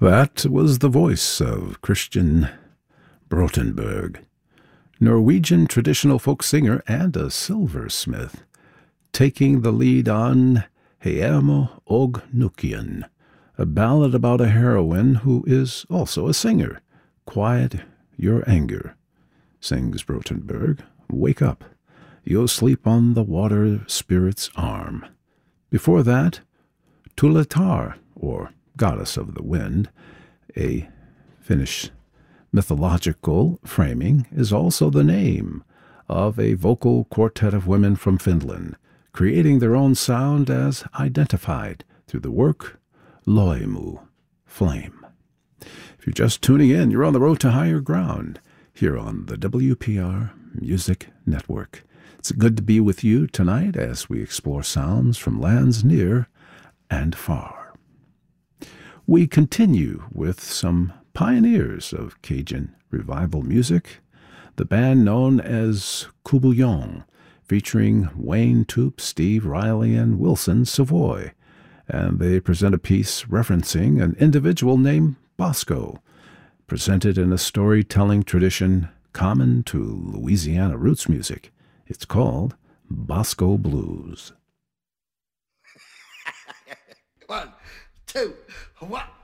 That was the voice of Christian Brotenberg, Norwegian traditional folk singer and a silversmith, taking the lead on Heimo og Nukkien, a ballad about a heroine who is also a singer. Quiet your anger, sings Brotenberg. Wake up. You'll sleep on the water spirit's arm. Before that, Tulitar, or goddess of the wind, a Finnish mythological framing, is also the name of a vocal quartet of women from Finland, creating their own sound as identified through the work Loimu, Flame. If you're just tuning in, you're on the road to higher ground here on the WPR Music Network. It's good to be with you tonight as we explore sounds from lands near and far. We continue with some pioneers of Cajun revival music, the band known as Kubouillon, featuring Wayne Toup, Steve Riley, and Wilson Savoy, and they present a piece referencing an individual named Bosco, presented in a storytelling tradition common to Louisiana roots music. It's called Bosco Blues. 1, 2, 1.